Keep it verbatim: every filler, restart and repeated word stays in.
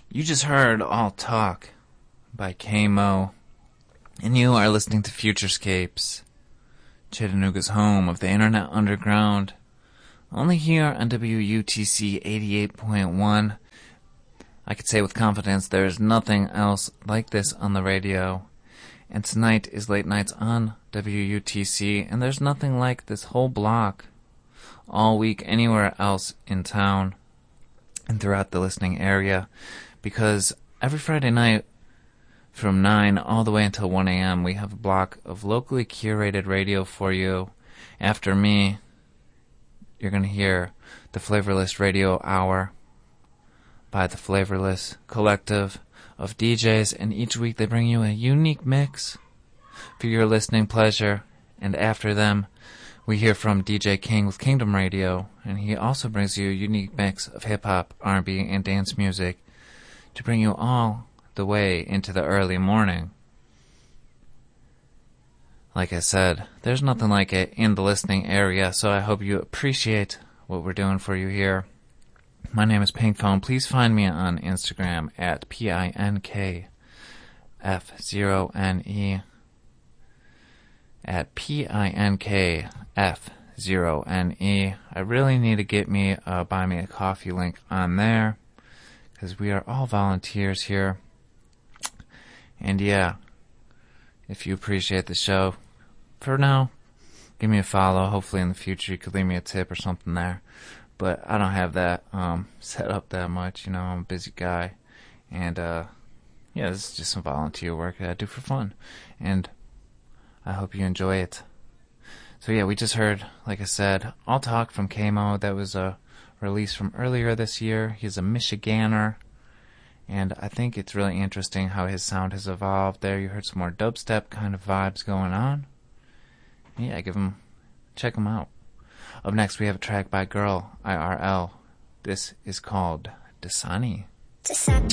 You just heard All Talk by K-Mo, and you are listening to Futurescapes, Chattanooga's home of the Internet Underground, only here on W U T C eighty-eight point one. I could say with confidence there is nothing else like this on the radio, and tonight is Late Nights on W U T C, and there's nothing like this whole block all week anywhere else in town and throughout the listening area, because every Friday night from nine all the way until one a.m. we have a block of locally curated radio for you. After me, you're going to hear the Flavorless Radio Hour by the Flavorless Collective of D Js, and each week they bring you a unique mix for your listening pleasure. And after them, we hear from D J King with Kingdom Radio, and he also brings you a unique mix of hip-hop, R and B, and dance music to bring you all the way into the early morning. Like I said, there's nothing like it in the listening area, so I hope you appreciate what we're doing for you here. My name is Pinkphone. Please find me on Instagram at P I N K F zero N E. At P I N K F zero N E. I really need to get me a Buy Me a Coffee link on there, because we are all volunteers here. And yeah, if you appreciate the show, for now, give me a follow. Hopefully in the future you could leave me a tip or something there. But I don't have that um, set up that much. You know, I'm a busy guy. And uh, yeah, this is just some volunteer work that I do for fun. And I hope you enjoy it. So yeah, we just heard, like I said, All Talk from K-Mo. That was a release from earlier this year. He's a Michiganer, and I think it's really interesting how his sound has evolved. There you heard some more dubstep kind of vibes going on. Yeah, give him, check him out. Up next we have a track by Girl, I R L. This is called Dasani. Dasani.